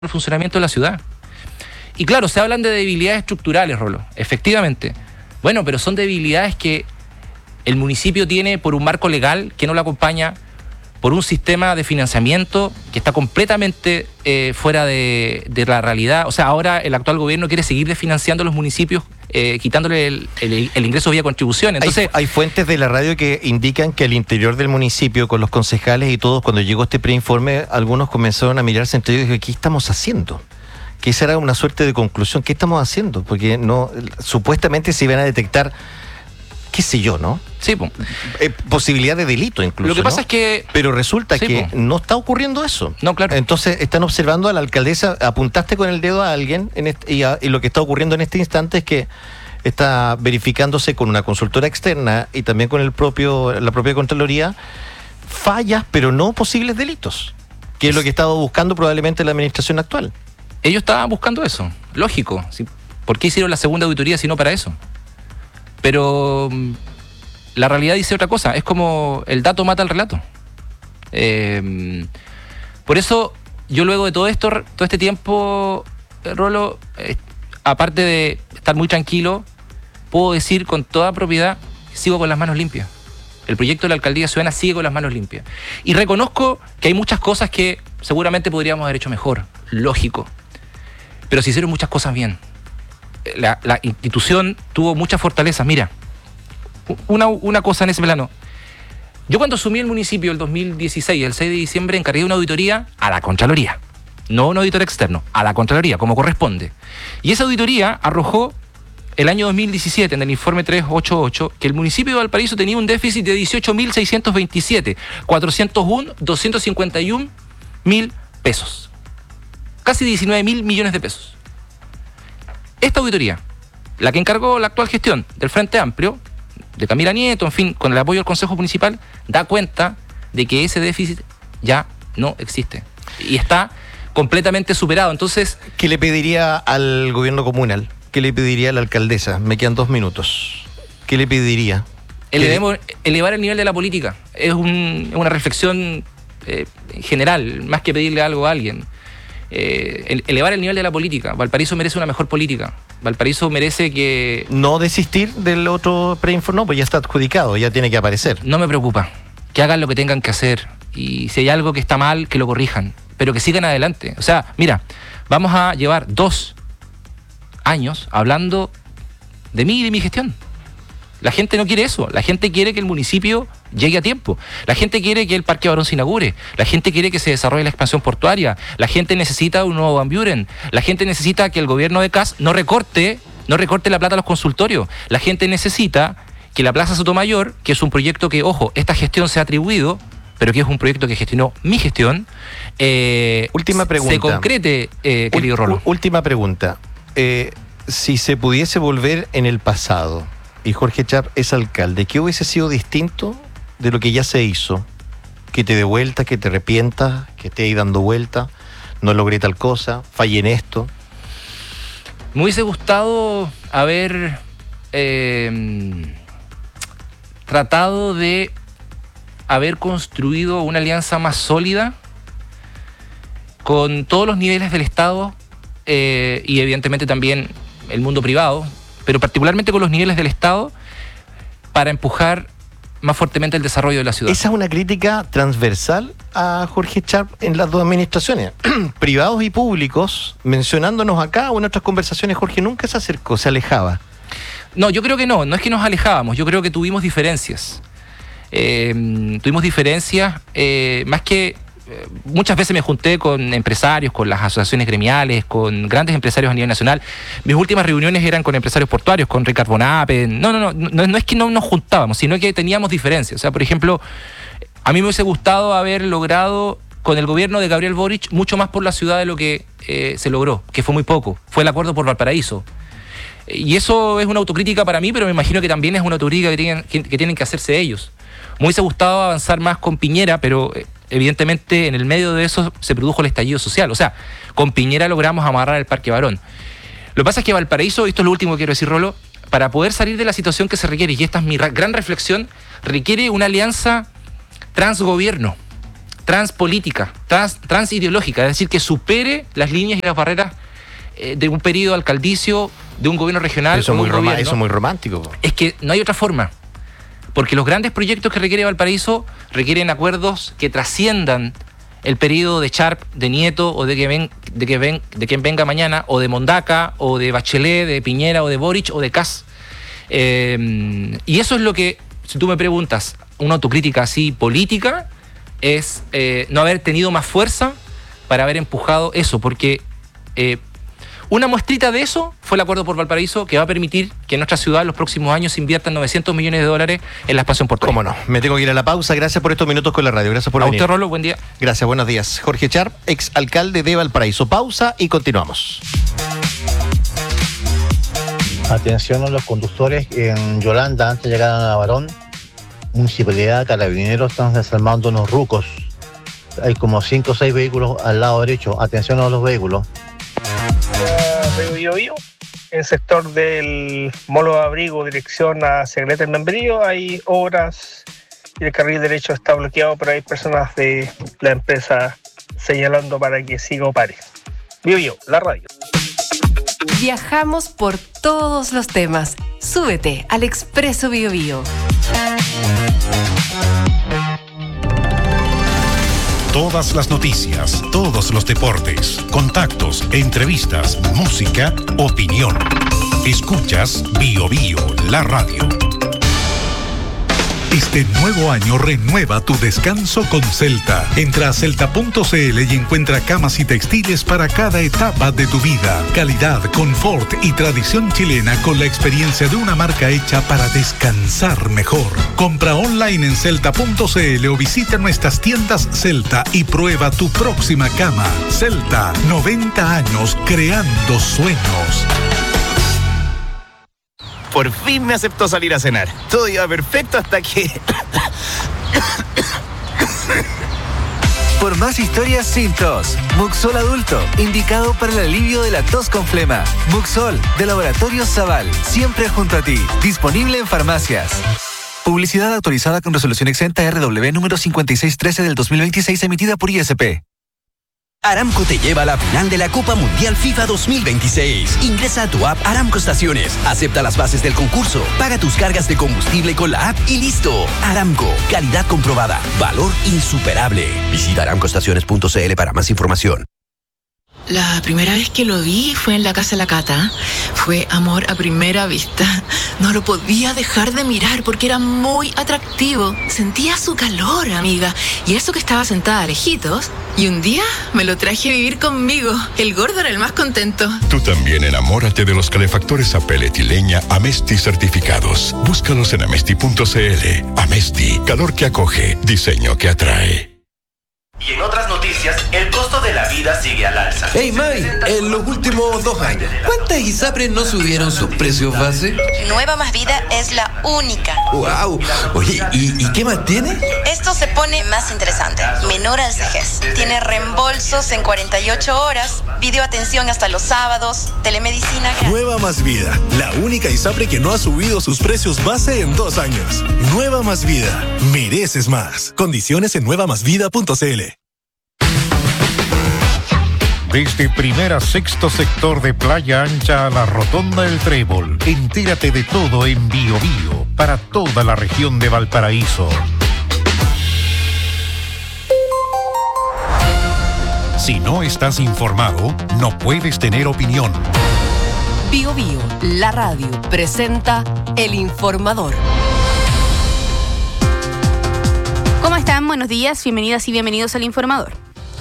el funcionamiento de la ciudad. Y claro, se hablan de debilidades estructurales, Rolo, efectivamente. Bueno, pero son debilidades que el municipio tiene por un marco legal que no lo acompaña, por un sistema de financiamiento que está completamente fuera de la realidad. O sea, ahora el actual gobierno quiere seguir desfinanciando a los municipios, quitándole el ingreso vía contribución. Entonces, hay fuentes de la radio que indican que al interior del municipio, con los concejales y todos, cuando llegó este preinforme, algunos comenzaron a mirarse entre ellos y dijeron, ¿qué estamos haciendo? Que esa era una suerte de conclusión. ¿Qué estamos haciendo? Porque no, supuestamente se iban a detectar, qué sé yo, ¿no? Sí, pues. Posibilidad de delito incluso. Lo que pasa, ¿no? es que... Pero resulta sí, que no está ocurriendo eso. No, claro. Entonces están observando a la alcaldesa, apuntaste con el dedo a alguien y lo que está ocurriendo en este instante es que está verificándose con una consultora externa y también con la propia Contraloría fallas, pero no posibles delitos, que es lo que estaba buscando probablemente la administración actual. Ellos estaban buscando eso, lógico. ¿Sí? ¿Por qué hicieron la segunda auditoría si no para eso? Pero la realidad dice otra cosa. Es como el dato mata el relato. Por eso yo luego de todo este tiempo, Rolo, aparte de estar muy tranquilo, puedo decir con toda propiedad que sigo con las manos limpias. El proyecto de la alcaldía ciudadana sigue con las manos limpias. Y reconozco que hay muchas cosas que seguramente podríamos haber hecho mejor, lógico. Pero se hicieron muchas cosas bien. La institución tuvo muchas fortalezas. Mira, una cosa en ese plano. Yo cuando asumí el municipio el 2016, el 6 de diciembre, encargué una auditoría a la Contraloría. No un auditor externo, a la Contraloría, como corresponde. Y esa auditoría arrojó el año 2017, en el informe 388, que el municipio de Valparaíso tenía un déficit de 18.627, 251.000 pesos. Casi 19.000 millones de pesos. Esta auditoría, la que encargó la actual gestión del Frente Amplio, de Camila Nieto, en fin, con el apoyo del Consejo Municipal, da cuenta de que ese déficit ya no existe. Y está completamente superado. Entonces, ¿qué le pediría al gobierno comunal? ¿Qué le pediría a la alcaldesa? Me quedan 2 minutos. ¿Qué le pediría? Elevar el nivel de la política. Es una reflexión general, más que pedirle algo a alguien. Elevar el nivel de la política. Valparaíso merece una mejor política. Valparaíso merece que... No desistir del otro preinforme, no, pues ya está adjudicado, ya tiene que aparecer. No me preocupa. Que hagan lo que tengan que hacer. Y si hay algo que está mal, que lo corrijan. Pero que sigan adelante. O sea, mira, vamos a llevar 2 años hablando de mí y de mi gestión. La gente no quiere eso. La gente quiere que el municipio llegue a tiempo. La gente quiere que el Parque Barón se inaugure. La gente quiere que se desarrolle la expansión portuaria. La gente necesita un nuevo Van Buren. La gente necesita que el gobierno de CAS no recorte la plata a los consultorios. La gente necesita que la Plaza Sotomayor, que es un proyecto que, ojo, esta gestión se ha atribuido, pero que es un proyecto que gestionó mi gestión, última pregunta. Se concrete, querido Rolo. Última pregunta. Si se pudiese volver en el pasado y Jorge Chap es alcalde, ¿qué hubiese sido distinto de lo que ya se hizo? Que te dé vuelta, que te arrepientas, que esté ahí dando vuelta, no logré tal cosa, fallé en esto. Me hubiese gustado haber tratado de haber construido una alianza más sólida con todos los niveles del Estado y evidentemente también el mundo privado, pero particularmente con los niveles del Estado, para empujar más fuertemente el desarrollo de la ciudad. Esa es una crítica transversal a Jorge Chap en las 2 administraciones, privados y públicos, mencionándonos acá o en otras conversaciones. Jorge nunca se acercó, se alejaba. No, yo creo que no es que nos alejábamos, yo creo que tuvimos diferencias. Más que... muchas veces me junté con empresarios, con las asociaciones gremiales, con grandes empresarios a nivel nacional. Mis últimas reuniones eran con empresarios portuarios, con Ricardo Bonape. No es que no nos juntábamos, sino que teníamos diferencias. O sea, por ejemplo, a mí me hubiese gustado haber logrado con el gobierno de Gabriel Boric mucho más por la ciudad de lo que se logró, que fue muy poco. Fue el acuerdo por Valparaíso. Y eso es una autocrítica para mí, pero me imagino que también es una autocrítica que tienen que hacerse ellos. Me hubiese gustado avanzar más con Piñera, pero evidentemente en el medio de eso se produjo el estallido social. O sea, con Piñera logramos amarrar el Parque Barón. Lo que pasa es que Valparaíso, esto es lo último que quiero decir, Rolo, para poder salir de la situación que se requiere, y esta es mi gran reflexión, requiere una alianza transgobierno. transpolítica, transideológica, es decir, que supere las líneas y las barreras de un periodo alcaldicio, de un gobierno regional. Eso es muy romántico. Es que no hay otra forma, porque los grandes proyectos que requiere Valparaíso requieren acuerdos que trasciendan el periodo de Sharp, de Nieto, o de quien venga mañana, o de Mondaca, o de Bachelet, de Piñera, o de Boric, o de Kast. Y eso es lo que, si tú me preguntas, una autocrítica así política, es no haber tenido más fuerza para haber empujado eso, porque una muestrita de eso fue el acuerdo por Valparaíso, que va a permitir que en nuestra ciudad en los próximos años se inviertan $900 millones en la expansión portuaria. Cómo no, me tengo que ir a la pausa. Gracias por estos minutos con la radio, gracias por venir. A usted, Rolo, buen día. Gracias, buenos días. Jorge Sharp, exalcalde de Valparaíso. Pausa y continuamos. Atención a los conductores en Yolanda, antes de llegar a Navarón. Municipalidad, Carabineros están desarmando unos rucos. Hay como 5 o 6 vehículos al lado derecho. Atención a los vehículos. Río, en el sector del Molo de Abrigo, dirección a Secreta del Membrillo, hay obras y el carril derecho está bloqueado, pero hay personas de la empresa señalando para que siga o pare. Río, la radio. Viajamos por todos los temas. Súbete al Expreso Bio. Todas las noticias, todos los deportes, contactos, entrevistas, música, opinión. Escuchas Bio, la radio. Este nuevo año renueva tu descanso con Celta. Entra a celta.cl y encuentra camas y textiles para cada etapa de tu vida. Calidad, confort y tradición chilena con la experiencia de una marca hecha para descansar mejor. Compra online en celta.cl o visita nuestras tiendas Celta y prueba tu próxima cama. Celta, 90 años creando sueños. Por fin me aceptó salir a cenar. Todo iba perfecto hasta que... Por más historias sin tos, Muxol Adulto, indicado para el alivio de la tos con flema. Muxol, de Laboratorios Zaval, siempre junto a ti. Disponible en farmacias. Publicidad autorizada con resolución exenta RW número 5613 del 2026, emitida por ISP. Aramco te lleva a la final de la Copa Mundial FIFA 2026. Ingresa a tu app Aramco Estaciones, acepta las bases del concurso, paga tus cargas de combustible con la app y listo. Aramco, calidad comprobada, valor insuperable. Visita aramcoestaciones.cl para más información. La primera vez que lo vi fue en la casa de la Cata. Fue amor a primera vista. No lo podía dejar de mirar porque era muy atractivo. Sentía su calor, amiga. Y eso que estaba sentada lejitos. Y un día me lo traje a vivir conmigo. El gordo era el más contento. Tú también enamórate de los calefactores a pellet y leña Amesti certificados. Búscalos en amesti.cl. Amesti, calor que acoge, diseño que atrae. Y en otras noticias, el costo de la vida sigue al alza. Hey May, en los últimos 2 años, ¿cuántas ISAPRES no subieron sus precios base? Nueva Más Vida es la única. ¡Wow! Oye, ¿y qué más tiene? Esto se pone más interesante. Menor al CEGES. Tiene reembolsos en 48 horas, videoatención hasta los sábados, telemedicina. Nueva Más Vida, la única ISAPRE que no ha subido sus precios base en 2 años. Nueva Más Vida, mereces más. Condiciones en nuevamásvida.cl. Desde Primera a Sexto Sector de Playa Ancha a la Rotonda del Trébol. Entérate de todo en Bio para toda la región de Valparaíso. Si no estás informado, no puedes tener opinión. Bio, la radio, presenta El Informador. ¿Cómo están? Buenos días, bienvenidas y bienvenidos al Informador.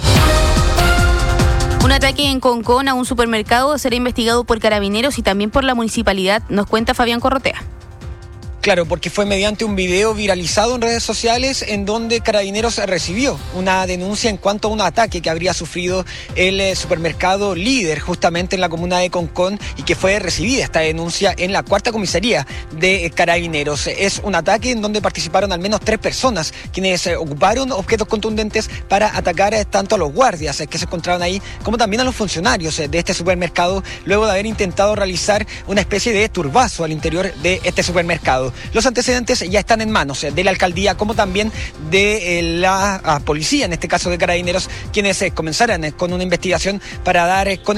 Un ataque en Concón a un supermercado será investigado por Carabineros y también por la municipalidad, nos cuenta Fabián Corrotea. Claro, porque fue mediante un video viralizado en redes sociales en donde Carabineros recibió una denuncia en cuanto a un ataque que habría sufrido el supermercado Líder justamente en la comuna de Concón y que fue recibida esta denuncia en la 4ª comisaría de Carabineros. Es un ataque en donde participaron al menos 3 personas quienes ocuparon objetos contundentes para atacar tanto a los guardias que se encontraban ahí como también a los funcionarios de este supermercado luego de haber intentado realizar una especie de turbazo al interior de este supermercado. ocurrido. Los antecedentes ya están en manos de la alcaldía como también de la policía, en este caso de Carabineros, quienes comenzarán con una investigación para dar con